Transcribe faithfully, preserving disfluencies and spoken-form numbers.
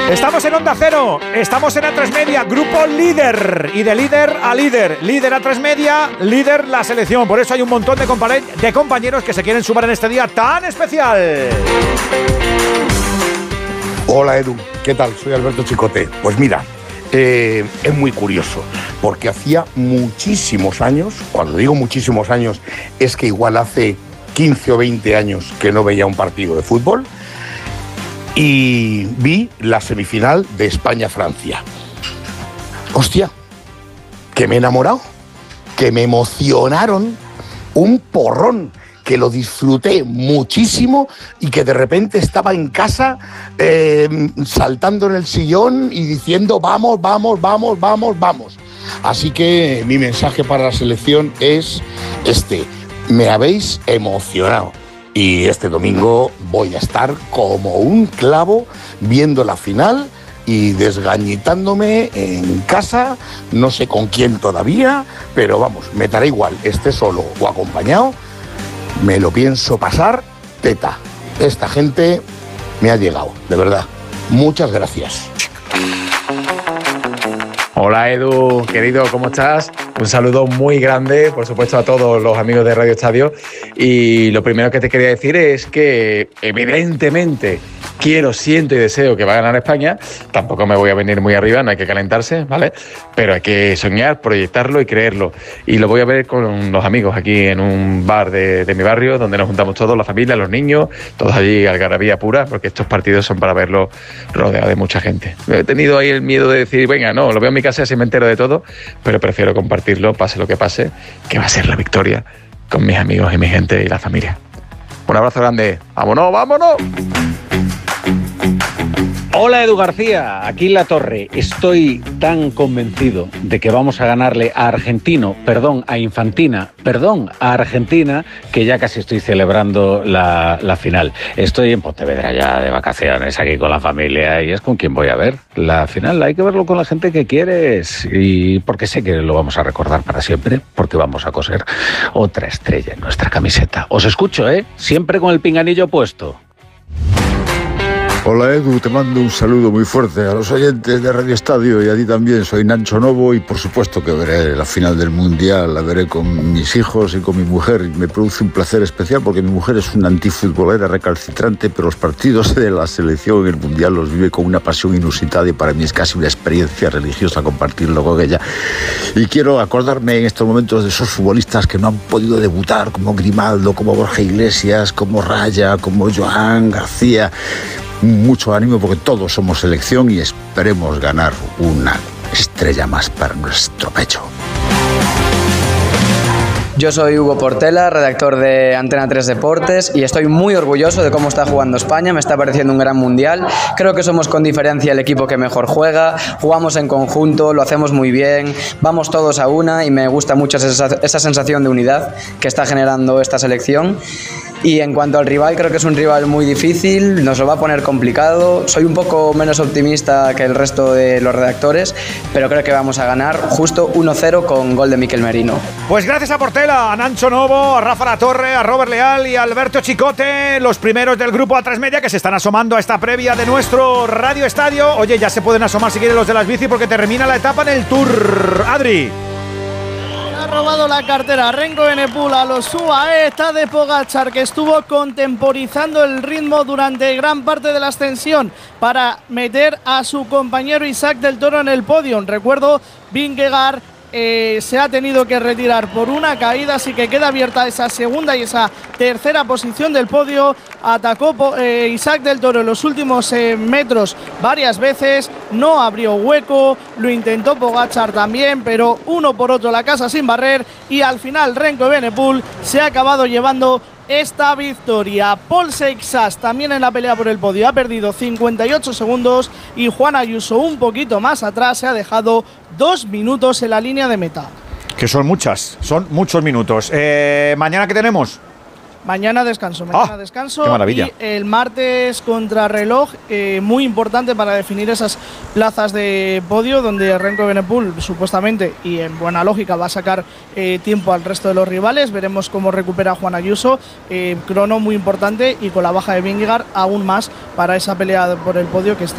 Estamos en Onda Cero, estamos en A tres Media, grupo líder, y de líder a líder, líder A tres Media, líder la selección. Por eso hay un montón de, compare- de compañeros que se quieren sumar en este día tan especial. Hola Edu, ¿qué tal? Soy Alberto Chicote. Pues mira, eh, es muy curioso, porque hacía muchísimos años, cuando digo muchísimos años, es que igual hace quince o veinte años que no veía un partido de fútbol, y vi la semifinal de España-Francia. Hostia, que me he enamorado, que me emocionaron un porrón, que lo disfruté muchísimo y que de repente estaba en casa eh, saltando en el sillón y diciendo vamos, vamos, vamos, vamos, vamos. Así que mi mensaje para la selección es este: me habéis emocionado. Y este domingo voy a estar como un clavo viendo la final y desgañitándome en casa, no sé con quién todavía, pero vamos, me dará igual, esté solo o acompañado, me lo pienso pasar teta. Esta gente me ha llegado, de verdad. Muchas gracias. Hola Edu, querido, ¿cómo estás? Un saludo muy grande, por supuesto, a todos los amigos de Radio Estadio. Y lo primero que te quería decir es que, evidentemente, quiero, siento y deseo que va a ganar España. Tampoco me voy a venir muy arriba, no hay que calentarse, ¿vale? Pero hay que soñar, proyectarlo y creerlo. Y lo voy a ver con los amigos aquí en un bar de, de mi barrio, donde nos juntamos todos, la familia, los niños, todos allí, algarabía pura, porque estos partidos son para verlo rodeado de mucha gente. He tenido ahí el miedo de decir, venga, no, lo veo en mi casa, así me entero de todo, pero prefiero compartirlo, pase lo que pase, que va a ser la victoria con mis amigos y mi gente y la familia. Un abrazo grande. ¡Vámonos, vámonos! Hola Edu García, aquí en La Torre. Estoy tan convencido de que vamos a ganarle a Argentino, perdón, a Infantina, perdón, a Argentina, que ya casi estoy celebrando la, la final. Estoy en Pontevedra ya de vacaciones aquí con la familia y es con quien voy a ver la final. Hay que verlo con la gente que quieres y porque sé que lo vamos a recordar para siempre, porque vamos a coser otra estrella en nuestra camiseta. Os escucho, ¿eh? Siempre con el pinganillo puesto. Hola Edu, te mando un saludo muy fuerte a los oyentes de Radio Estadio y a ti también. Soy Nacho Novo y por supuesto que veré la final del Mundial, la veré con mis hijos y con mi mujer. Me produce un placer especial porque mi mujer es una antifutbolera recalcitrante, pero los partidos de la selección en el Mundial los vive con una pasión inusitada y para mí es casi una experiencia religiosa compartirlo con ella. Y quiero acordarme en estos momentos de esos futbolistas que no han podido debutar, como Grimaldo, como Borja Iglesias, como Raya, como Joan García. Mucho ánimo porque todos somos selección y esperemos ganar una estrella más para nuestro pecho. Yo soy Hugo Portela, redactor de Antena tres Deportes y estoy muy orgulloso de cómo está jugando España, me está pareciendo un gran mundial. Creo que somos con diferencia el equipo que mejor juega, jugamos en conjunto, lo hacemos muy bien, vamos todos a una y me gusta mucho esa, esa sensación de unidad que está generando esta selección. Y en cuanto al rival, creo que es un rival muy difícil, nos lo va a poner complicado. Soy un poco menos optimista que el resto de los redactores, pero creo que vamos a ganar justo uno cero con gol de Mikel Merino. Pues gracias a Portela, a Nacho Novo, a Rafa Latorre, a Robert Leal y a Alberto Chicote, los primeros del grupo A tres Media que se están asomando a esta previa de nuestro Radio Estadio. Oye, ya se pueden asomar si quieren los de las bici porque termina la etapa en el Tour. Adri. Ha robado la cartera Renko Evenepoel a los U A E, Tadej Pogačar, que estuvo contemporizando el ritmo durante gran parte de la ascensión para meter a su compañero Isaac del Toro en el podio. Recuerdo, Vingegaard Eh, se ha tenido que retirar por una caída, así que queda abierta esa segunda y esa tercera posición del podio. Atacó eh, Isaac del Toro en los últimos eh, metros varias veces, no abrió hueco, lo intentó Pogačar también, pero uno por otro la casa sin barrer y al final Renko Evenepoel se ha acabado llevando esta victoria. Paul Seixas también en la pelea por el podio ha perdido cincuenta y ocho segundos y Juan Ayuso un poquito más atrás se ha dejado dos minutos en la línea de meta. Que son muchas, son muchos minutos. Eh, ¿Mañana qué tenemos? Mañana descanso, mañana ah, descanso. Qué maravilla. Y el martes contrarreloj, eh, muy importante para definir esas plazas de podio, donde Renko Evenepoel supuestamente, y en buena lógica, va a sacar eh, tiempo al resto de los rivales. Veremos cómo recupera Juan Ayuso. Eh, crono muy importante y con la baja de Vingegaard aún más para esa pelea por el podio que está